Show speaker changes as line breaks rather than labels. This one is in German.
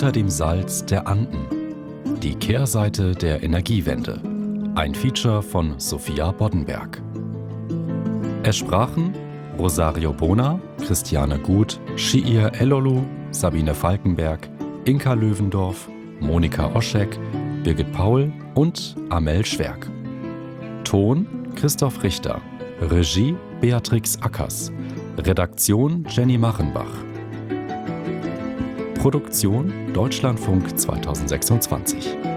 Unter dem Salz der Anden. Die Kehrseite der Energiewende. Ein Feature von Sophia Boddenberg. Es sprachen Rosario Bona, Christiane Gut, Shiir Elolu, Sabine Falkenberg, Inka Löwendorf, Monika Oschek, Birgit Paul und Amel Schwerk. Ton Christoph Richter. Regie Beatrix Ackers. Redaktion Jenny Machenbach. Produktion Deutschlandfunk 2026.